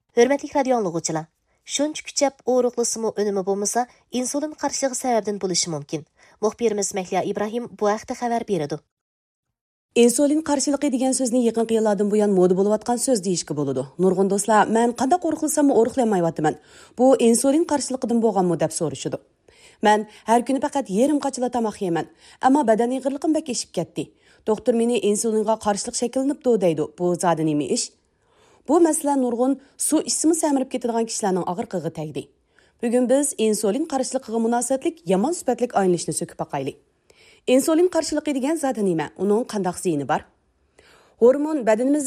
Hürmetlik radio anlıqçılar. Şunç küçep oruqlısımı önümü bulmasa, insulin qarşılığı səbəbdən buluşı mümkün. Muxbirimiz Məhliya İbrahim bu haqda xəbər berdi. İnsulin qarşılığı degan so'zni yaqin yillardan buyon moda bo'layotgan so'z deyishga bo'ladi. Nurg'un do'stlar, men qanday qo'rqilsam o'riqlamayapman. Bu insulin qarshiligidan bo'lganmi deb so'rashdi. Men har kuni faqat yarim qachila tomoq yeyman, ammo badan ig'irligim bak eshib ketdi. Doktor meni insulinga qarshilik shakllanibdi deydi. Bu zodi nima ish? Bu masala nurg'un suv ichsimi samirib ketadigan kishilarning og'riqig'i tegdi. Bugun biz insulin qarshiligiga munosabatlik yomon sifatlik aynishni so'kib baqaylik. Insulin qarshiliqi degan zati nima? Uning qandaq ziyni bor? Hormon badanimiz